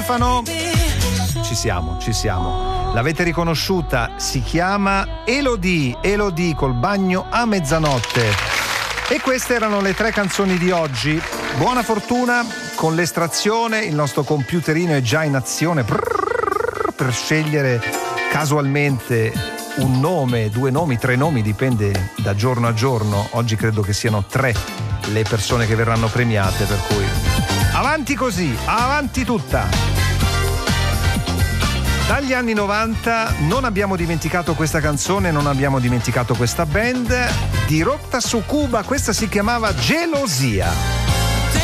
Stefano. Ci siamo. L'avete riconosciuta? Si chiama Elodie col bagno a mezzanotte. E queste erano le 3 canzoni di oggi. Buona fortuna con l'estrazione, il nostro computerino è già in azione per scegliere casualmente un nome, 2 nomi, 3 nomi, dipende da giorno a giorno. Oggi credo che siano 3 le persone che verranno premiate, per cui avanti così, avanti tutta. Dagli anni 90 non abbiamo dimenticato questa canzone, non abbiamo dimenticato questa band. Dirotta su Cuba, questa si chiamava Gelosia.